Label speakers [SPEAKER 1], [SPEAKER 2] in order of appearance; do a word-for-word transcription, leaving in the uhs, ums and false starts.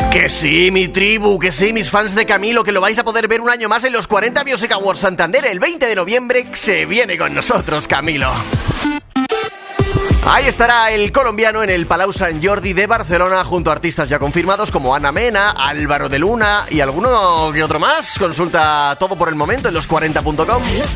[SPEAKER 1] Que sí, mi tribu, que sí, mis fans de Camilo, que lo vais a poder ver un año más en los cuarenta Music Awards Santander. El veinte de noviembre se viene con nosotros, Camilo. Ahí estará el colombiano en el Palau Sant Jordi de Barcelona junto a artistas ya confirmados como Ana Mena, Álvaro de Luna y alguno que otro más. Consulta todo por el momento en los cuarenta punto com.
[SPEAKER 2] Los